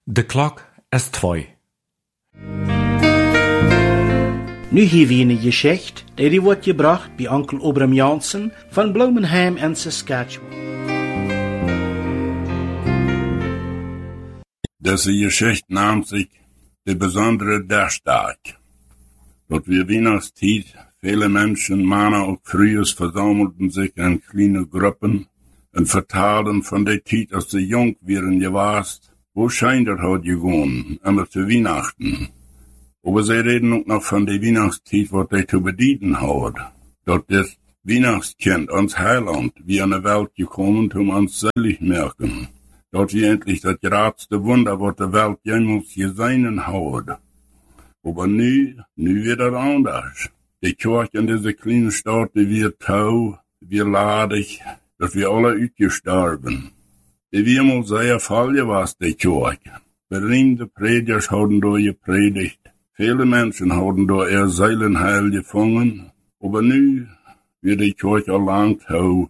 De klok is 2. Nu hier wie een geschicht, die wordt gebracht bij onkel Obram Jansen van Bloemenheim in Saskatchewan. Deze geschicht naamt zich de besondere Dachstag. Dort wir Weihnachtszeit, viele Menschen, Männer auch früher, versammelten sich in kleine Gruppen und vertalten von der Zeit, als sie jung wären gewast, wo scheint er hat gegangen, immer zu Weihnachten. Aber sie reden auch noch von der Weihnachtszeit, was sie zu bedienen hat. Dort das Weihnachtskind, ans Heiland, wie an der Welt gekommen, um uns selig merken. Dort wie endlich das geradste Wunder, was der Welt jemals gesehen hat. Aber nu wird das anders. Die Kirche in dieser kleinen Stadt, die wird tau, wir ladig, dass wir alle ausgestorben. Die wir mal sehr falsch was, die Kirche. Berühmte Predigers haben da gepredigt. Viele Menschen haben da ihr Seelenheil gefangen. Aber nu wird die Kirche lang tau.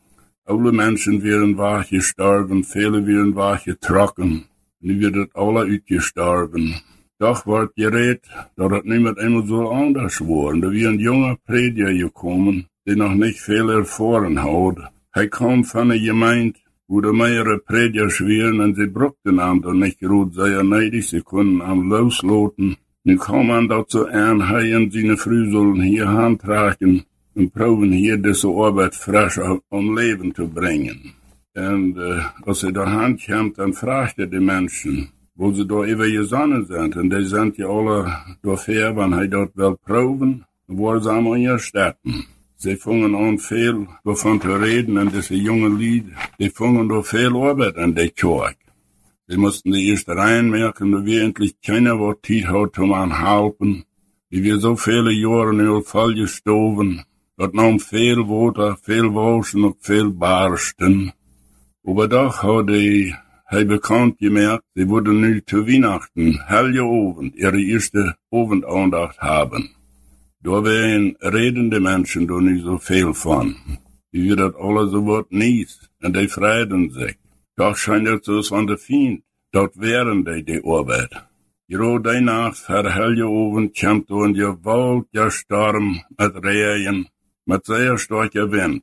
Alle Menschen werden wahr gestorben, viele werden wahr getrocken. Nu wird das alle ausgestorben. Doch wordt gereed dat het niet met eenmaal zo anders wordt. Er wie een jonge prediker gekomen, die nog niet veel ervaren had. Hij kwam van een gemeente, wo de meerdere predikers waren en ze brukten hem dan niet goed zeer neidig, ze konden hem losloten. Nu kwam hij dat zo aan, hij en zijn vrouw zullen hier handtragen en probeeren hier deze arbeid frisch om leven te brengen. En als hij daar hand kwam, dan vraagde de mensen, wo sie da immer gesonnen sind. Und die sind ja alle dafür, wenn hij dort will proben, wo sie am ihr sterben. Sie fangen an viel davon zu reden, und diese jungen Lied, die fangen da viel Arbeit an der Kirche. Sie mussten die erste reinmerken, dass wir endlich keiner was Zeit hat, um anhalten. Wie wir so viele Jahre nur voll gestorben, dort nahm viel Wasser, viel Waschen und viel Barsten. Aber doch hat hij bekannt gemerkt, sie würden nu zu Weihnachten, helle Abend, ihre erste Abendandacht haben. Da wären redende Menschen da nicht so viel von. Die wird das alles so wat nies, und die freuen sich. Doch scheint es so von der Feind, dort wären die Arbeit. Gerade die Nacht, der helle Abend, kommt da ein gewaltiger Sturm mit Regen, mit sehr starker Wind.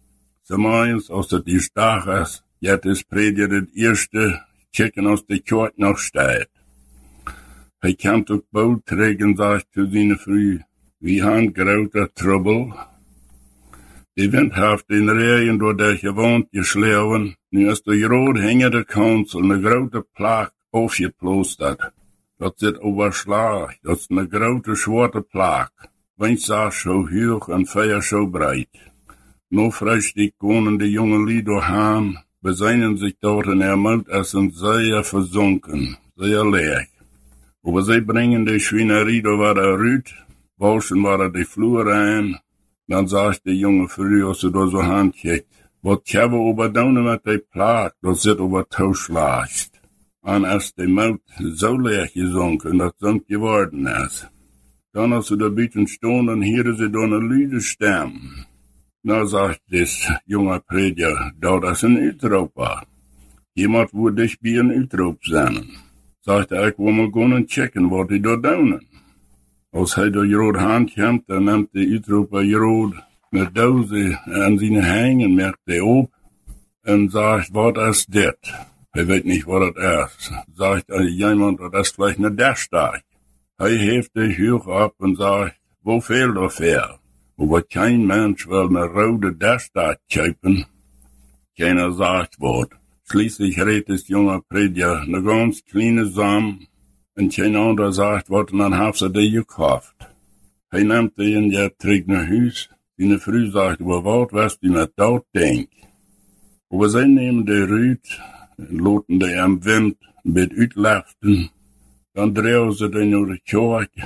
So meins, als das die Stach ist, jetzt ist Prediger das erste Chicken aus der Kirche noch steht. Hij kam durch Boot trägen, sagt zu seiner Früh, wir haben großer Trouble. Die Wind hat den Regen durch der gewohnt geschlagen, nu ist der rot hängende Kanzel eine große Plage aufgeplustert. Das ist überschlag, das ist eine große schwarze Plage. Wind sah so hoch und Feuer so breit. Nur frühstück können die jungen Lieder haben, besinnen sich dort in der Mund, es sind sehr versunken, sehr leer. Aber sie bringen die Schweinerei, da war der Rüt, waschen war die Flur rein, dann sagt die junge Frau, als sie da so handkickt, wat kann wir überdoen mit der Plage, das wird über Tauschlast. Und als die Mund so leer gesunken, dass es geworden ist. Dann als sie da bieten stehen, und hier sie da eine Lüde stemmen. Na, sagt das junge Prediger, das ist ein Utropa. Jemand würde dich wie ein Utrop sein. Sagt ich will mal gehen und checken, was die da tun. Als hij da gerot hand kommt, dann nimmt der Utropa gerot mit Dose an seine Hängen, merkt er op und sagt, was ist das? Er weiß nicht, was das ist. Sagt jemand, das ist vielleicht eine Dachstag. Er hebt dich hoch ab und sagt, wo fehlt dafür? Aber kein Mensch will eine rote Dachstag kaufen. Keiner sagt was. Schließlich redet das junge Prediger eine ganz kleine Samen und kein anderer sagt was, und dann haben sie die gekauft. Er nimmt die und der trägt nach Haus. Seine Frau sagt, aber was wirst du mit dort denken? Aber sie nehmen die Rüt und loten die am Wind mit utlaften. Dann drehen sie die nur die Kirche.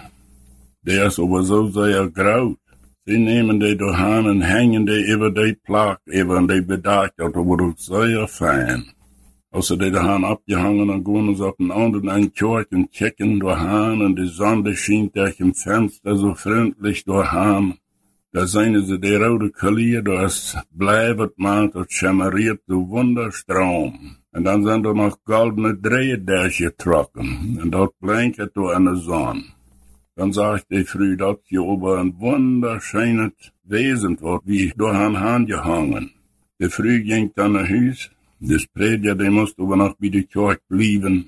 Der ist aber so sehr grau. Sie nehmen die durch Hand und hängen die über die Plage, über die Bedacht, das wurde sehr fein. Als sie die durch Hand abgehangen, dann gehen sie auf den anderen einen Kirche und checken durch Hand, und die Sonne schien durch im Fenster so freundlich durch Hand. Da sehen sie die rote Collier, das bleibt man, das schimmeriert so wunderstrom. En dan zijn er nog goldene draaien durchgetrokken. En dat blinkt door in de zon. Dan zag de früh dat je over een wunderschönes Wesen wordt, wie door haar hand gehangen. De früh ging dan naar huis. De prediger, die moest over nog bij de kerk blijven.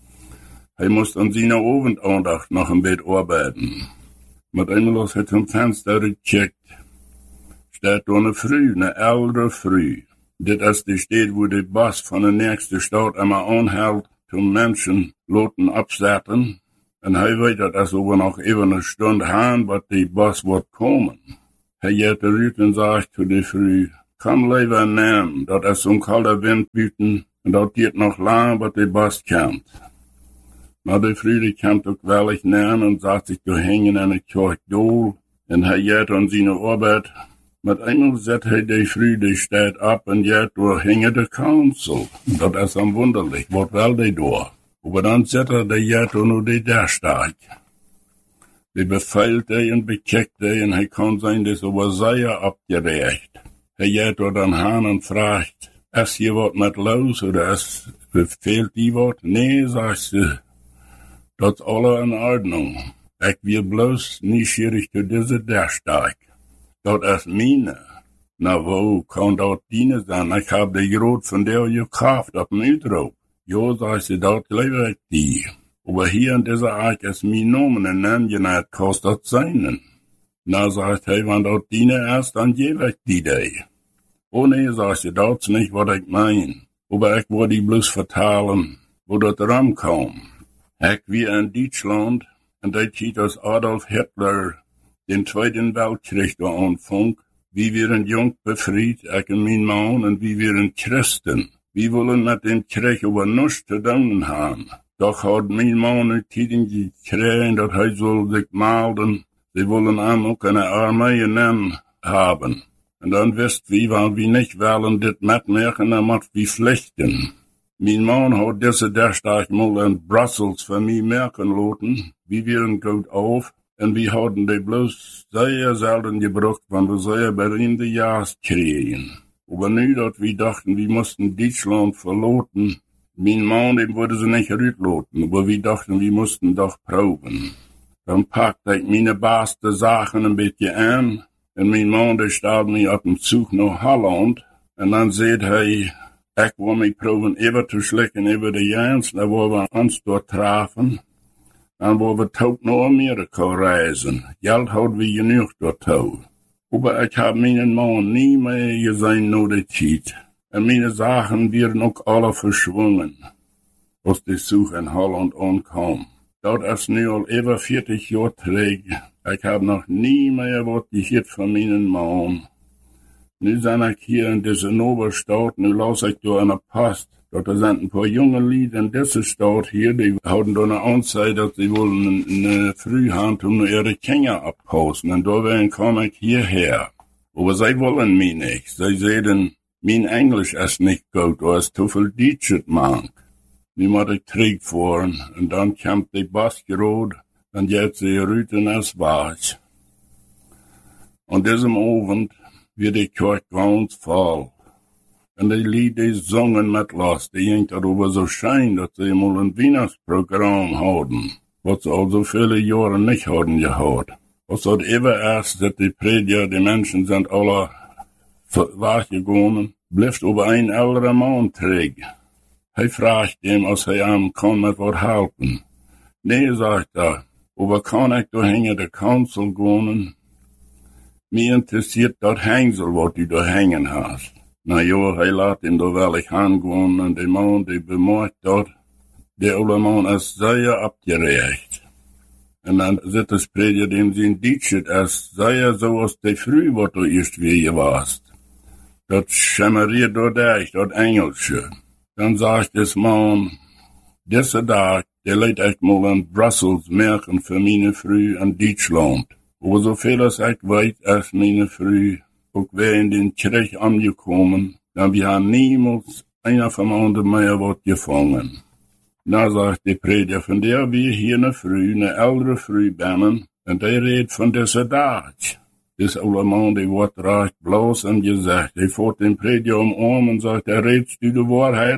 Hij moest aan zijn avondaandacht nog een beetje arbeiden. Maar eenmaal als hij zum Fenster gecheckt, staat er een früh, een oudere früh. Dit is de stad waar de bus van de nächste stad immer aanhoudt, zum Menschen laten opzetten. En hij weet dat als we nog even een stund gaan, wat die bus wordt komen. Hij gaat eruit en zegt zu de früh, kom liever neem, dat is zo'n koude wind buiten, en dat gaat nog lang, wat de bus komt. Maar de früh, die komt ook wel eens neem en zegt zich te hängen in de kerk dool, en hij gaat aan zijn arbeid. Met eenmaal zet hij de früh de stad op en gaat door hängen de council. Dat is dan wonderlijk, wat wel die door. Maar dan zet hij de gaat door de Derstag. Die beveilt hij en bekijkt hij en hij kan zijn dus over zeer opgerecht. Hij gaat door dan aan en vraagt, is hier wat met los oder fehlt die wat? Nee, zegt ze, dat is alle in Ordnung. Ik wil bloos nieuwsgierig zu deze Derstag. Dat is meine. Nou, wo kan dat dienen zijn? Ik heb de groot van der gekauft op mijn uitroep. Jo, zegt ze, dat lever ik die. Aber hier in dieser Eik ist mein Name, en naam je niet kost dat zijn. Nou, zegt hij, want dat dienen is, dan geef ik die. Oh nee, zegt ze, dat is niet wat ik meen. Aber ik wil die bloos vertalen, wo dat ram kwam. Ik wie in Duitsland, en dat ziet als Adolf Hitler den Zweiten Weltkrieg da anfang. Wie wären jung befried, ik en mijn man, en wie wären Christen. Wie wollen met den Krieg über nichts zu tun haben. Doch hat mein Mann nicht Tiden gekriegt, dass er soll sich melden. Sie wollen ihm auch eine Armee nennen haben. Und dann wisst wie, weil wir nicht wollen, das mitmachen, dann macht wir Pflichten. Mein Mann hat diese Derstag mal in Brussels für mich merken lassen. Wir wären gut auf. Und wir hatten die bloß sehr selten gebraucht, wenn wir sehr berühmte Jahres kriegen. Aber nu, dass wir dachten, wir mussten Deutschland verloten. Mein Mann, dem wurde sie nicht rütloten, aber wir dachten, wir mussten doch proben. Dann packte ich meine besten Sachen ein bisschen an, und mein Mann, der stellt mich auf dem Zug nach Holland, und dann sagt er, ich will mich proben, über zu schlecken, über die Jans, da wo wir uns dort trafen, dann wo wir tot nach Amerika reisen. Geld hat wir genug dort tot. Aber ich hab meinen Mann nie mehr gesehen, nur die Zeit. Und meine Sachen werden auch alle verschwungen, als die Suche in Holland ankam. Dat ist nu al über 40 Jahre terug. Ich hab noch nie mehr was gehört von meinem Mann. Nu sind ich hier in dieser neuen Stadt, nu las ich da eine Post. Dort sind ein paar junge Leute in dieser Stadt hier, die hatten da eine Anzeige, dass sie wollen eine Frühhand um ihre Kinder abhausen. Und da kam ich hierher. Aber sie wollen mich nicht. Sie sagen, mein Englisch ist nicht gut, da ist zu viel Deutsch, man. Nu moet ik terugfahren. Und dann kommt die Bus gerot, und jetzt sie rüten als was. Und diesem Abend wird die Kirche ganz voll. Und die Lieder, die singen mit los, die ging darüber so schön, dass sie mal ein Weihnachtsprogramm hatten, was sie auch so viele Jahre nicht hatten gehabt. Was hat immer erst, dass die Prediger, die Menschen sind alle weggegangen, bleibt aber ein älterer Mann träg. Er fragt ihm, als er ihm kann mit was helfen. Nee, sagt er, aber kann ich da hängen der Council gehen? Mir interessiert das Hängsel, was du da hängen hast. Na ja, er lässt ihn da wel hingehen, und der Mann, der bemerkt dort, der oude Mann ist sehr abgerecht. Und dann sitzt das Prediger, dem sie in Deutsch ist, sehr so aus der Früh, was du erst wie warst. Das schimmeriert da durch, das Engelsche. Dann sagt das Mann, dieser Tag, der lädt ich mal in Brussels merken für meine Früh in Deutschland. Aber so viel als ich weiß, ist meine Früh auch wer in den Krieg angekommen, dann wir haben niemals einer vom anderen mehr was gefangen. Na, sagt der Prediger, von der wir hier eine ältere Früh bannen, und der redet von dieser Tag. Das oude Mann, der wird recht bloß und gesagt, der fährt den Prediger Arm und sagt, redest du die Wahrheit?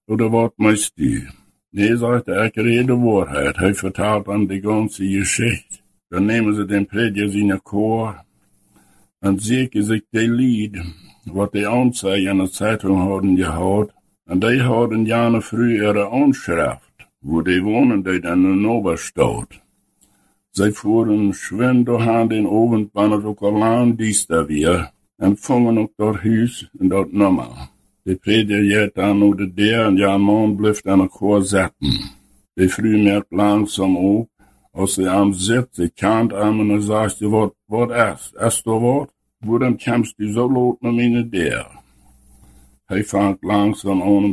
oder wat meinst du? Nee, sagt er, ich rede Wahrheit. Er vertelt dann die ganze Geschichte. Dann nehmen sie den Prediger in den Chor und sehen sich die Lied, was die Anzeige in der Zeitung haben gehabt. Und die haben gerne früh ihre Anschrift, wo die wohnen, die dann in der Oberstadt. Sie fuhren schwind durch den Abend, wann es auch allein dies da wir, und fangen auch das Haus und das Nummer. Die Prediger geht dann oder der, und ja, Mann bleibt an der Chor sitzen. Die früh merkt langsam auf, als sie am sitzt, die kannt an und sagt, was ist du was? Wo dann kommst du so laut nach mir der? Hij vangt langsam an